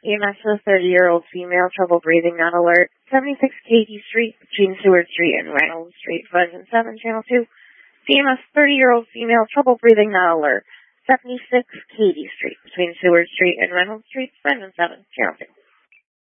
EMS for the 30-year-old female, trouble breathing, not alert. 76 Katy Street, between Seward Street and Reynolds Street, Verizon 7, Channel 2. EMS 30-year-old female, trouble breathing, not alert. 76 Katy Street, between Seward Street and Reynolds Street, Verizon 7, Channel 2.